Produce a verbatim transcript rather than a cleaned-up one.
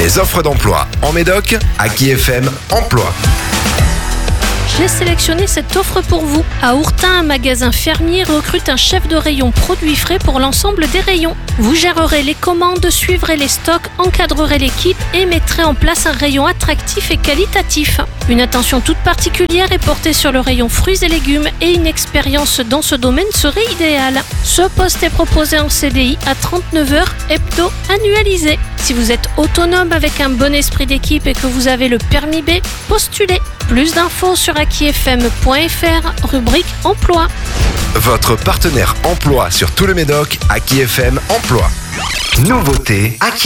Les offres d'emploi en Médoc, Aki F M Emploi. J'ai sélectionné cette offre pour vous. À Ourtin, un magasin fermier recrute un chef de rayon produits frais pour l'ensemble des rayons. Vous gérerez les commandes, suivrez les stocks, encadrerez l'équipe et mettrez en place un rayon attractif et qualitatif. Une attention toute particulière est portée sur le rayon fruits et légumes et une expérience dans ce domaine serait idéale. Ce poste est proposé en C D I à trente-neuf heures hebdo annualisées. Si vous êtes autonome avec un bon esprit d'équipe et que vous avez le permis B, postulez. Plus d'infos sur aki f m point f r, rubrique emploi. Votre partenaire emploi sur tout le Médoc, Aki F M Emploi. Nouveauté, Aki